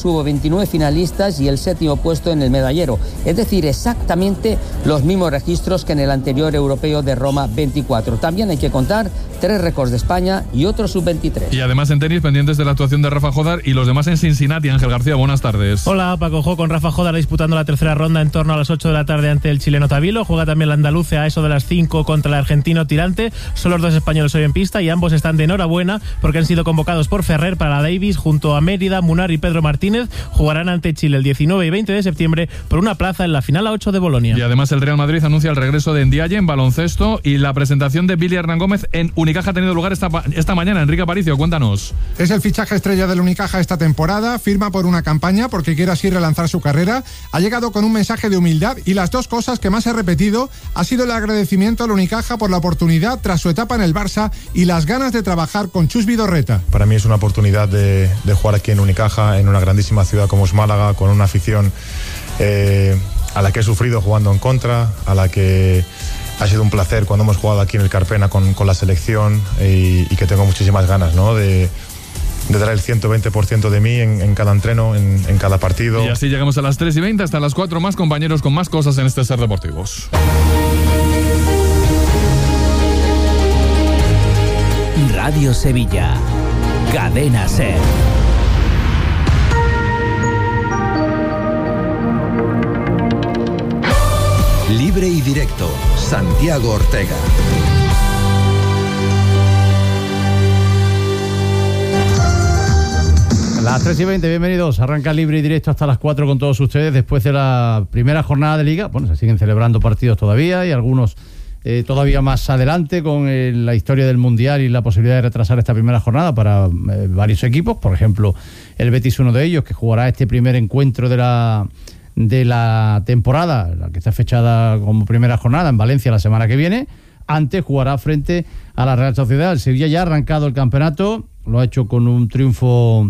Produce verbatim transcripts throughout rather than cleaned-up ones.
Hubo veintinueve finalistas y el séptimo puesto en el medallero, es decir, exactamente los mismos registros que en el anterior europeo de Roma veinticuatro. También hay que contar tres récords de España y otro sub veintitrés. Y además en tenis, pendientes de la actuación de Rafa Jodar y los demás en Cincinnati. Ángel García, buenas tardes. Hola, Paco Jo, con Rafa Jodar disputando la tercera ronda en torno a las ocho de la tarde ante el chileno Tabilo. Juega también el andaluce a eso de las cinco contra el argentino Tirante. Son los dos españoles hoy en pista y ambos están de enhorabuena porque han sido convocados por Ferrer para la Davis junto a Mérida, Munar y Pedro Martínez. Jugarán ante Chile el diecinueve y veinte de septiembre por una plaza en la final a ocho de Bolonia. Y además el Real Madrid anuncia el regreso de Ndiaye en baloncesto y la presentación de Billy Hernán Gómez en Unicaja ha tenido lugar esta, esta mañana. Enrique Aparicio, cuéntanos. Es el fichaje estrella del Unicaja esta temporada, firma por una campaña porque quiere así relanzar su carrera. Ha llegado con un mensaje de humildad y las dos cosas que más he repetido ha sido el agradecimiento al Unicaja por la oportunidad tras su etapa en el Barça y las ganas de trabajar con Chus Vidorreta. Para mí es una oportunidad de, de jugar aquí en Unicaja, en una grandísima ciudad como es Málaga, con una afición eh, a la que he sufrido jugando en contra, a la que ha sido un placer cuando hemos jugado aquí en el Carpena con, con la selección y, y que tengo muchísimas ganas, ¿no?, de, de dar el ciento veinte por ciento de mí en, en cada entreno, en, en cada partido. Y así llegamos a las tres y veinte hasta las cuatro, más compañeros con más cosas en este Ser Deportivos. Radio Sevilla, Cadena Ser. Libre y directo, Santiago Ortega. Las tres y veinte, bienvenidos. Arranca Libre y Directo hasta las cuatro con todos ustedes después de la primera jornada de Liga. Bueno, se siguen celebrando partidos todavía y algunos eh, todavía más adelante con eh, la historia del Mundial y la posibilidad de retrasar esta primera jornada para eh, varios equipos. Por ejemplo, el Betis, uno de ellos, que jugará este primer encuentro de la... de la temporada, la que está fechada como primera jornada en Valencia la semana que viene. Antes jugará frente a la Real Sociedad. El Sevilla ya ha arrancado el campeonato, lo ha hecho con un triunfo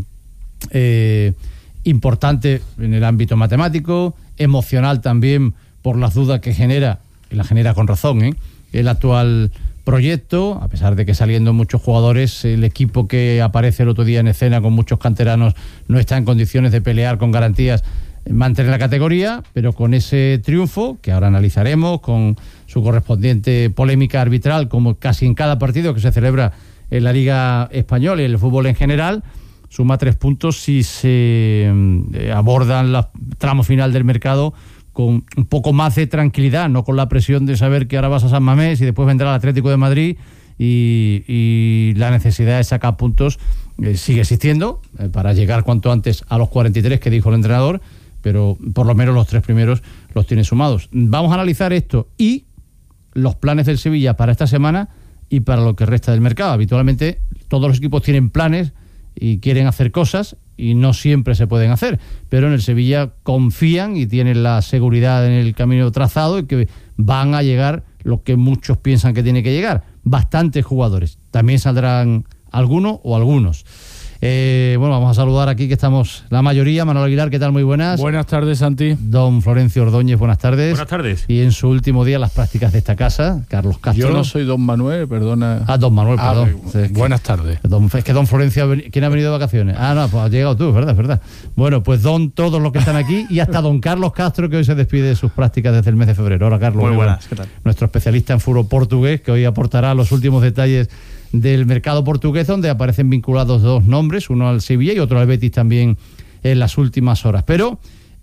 eh, importante en el ámbito matemático, emocional también por las dudas que genera, y la genera con razón, ¿eh? el actual proyecto, a pesar de que saliendo muchos jugadores, el equipo que aparece el otro día en escena con muchos canteranos no está en condiciones de pelear con garantías mantener la categoría, pero con ese triunfo, que ahora analizaremos, con su correspondiente polémica arbitral, como casi en cada partido que se celebra en la Liga Española y en el fútbol en general, suma tres puntos si se eh, abordan el tramo final del mercado con un poco más de tranquilidad, no con la presión de saber que ahora vas a San Mamés y después vendrá el Atlético de Madrid y, y la necesidad de sacar puntos eh, sigue existiendo eh, para llegar cuanto antes a los cuarenta y tres que dijo el entrenador, pero por lo menos los tres primeros los tiene sumados. Vamos a analizar esto y los planes del Sevilla para esta semana y para lo que resta del mercado. Habitualmente todos los equipos tienen planes y quieren hacer cosas y no siempre se pueden hacer, pero en el Sevilla confían y tienen la seguridad en el camino trazado y que van a llegar lo que muchos piensan que tiene que llegar, bastantes jugadores. También saldrán algunos o algunos. Eh, bueno, vamos a saludar aquí que estamos la mayoría. Manuel Aguilar, ¿qué tal? Muy buenas. Buenas tardes, Santi. Don Florencio Ordóñez, buenas tardes. Buenas tardes. Y en su último día las prácticas de esta casa, Carlos Castro. Yo no soy Don Manuel, perdona. Ah, Don Manuel, ah, perdón. Eh, es buenas que, tardes. Don, es que Don Florencio, ¿quién ha venido de vacaciones? Ah, no, pues has llegado tú, ¿verdad? ¿verdad? Bueno, pues Don, todos los que están aquí y hasta Don Carlos Castro, que hoy se despide de sus prácticas desde el mes de febrero. Hola, Carlos. Muy buenas, ¿qué tal? Nuestro especialista en fútbol portugués, que hoy aportará los últimos detalles del mercado portugués, donde aparecen vinculados dos nombres, uno al Sevilla y otro al Betis también en las últimas horas. Pero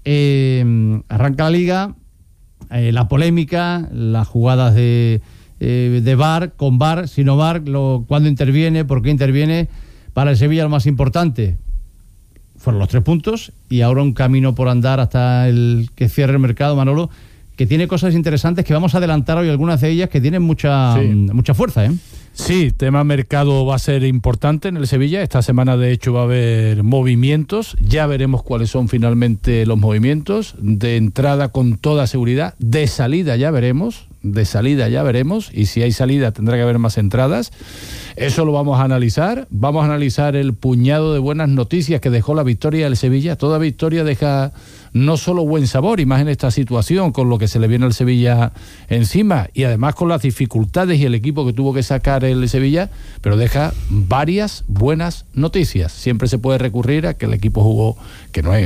eh, arranca la Liga, eh, la polémica, las jugadas de, eh, de V A R, con V A R, sin V A R, lo, cuándo interviene, por qué interviene. Para el Sevilla lo más importante fueron los tres puntos y ahora un camino por andar hasta el que cierre el mercado, Manolo, que tiene cosas interesantes que vamos a adelantar hoy, algunas de ellas que tienen mucha, sí. mucha fuerza, ¿eh? Sí, tema mercado va a ser importante en el Sevilla. Esta semana, de hecho, va a haber movimientos. Ya veremos cuáles son finalmente los movimientos. De entrada, con toda seguridad. De salida, ya veremos. de salida ya veremos, y si hay salida tendrá que haber más entradas. Eso lo vamos a analizar. Vamos a analizar el puñado de buenas noticias que dejó la victoria del Sevilla. Toda victoria deja no solo buen sabor, y más en esta situación, con lo que se le viene al Sevilla encima, y además con las dificultades y el equipo que tuvo que sacar el Sevilla, pero deja varias buenas noticias. Siempre se puede recurrir a que el equipo jugó, que no es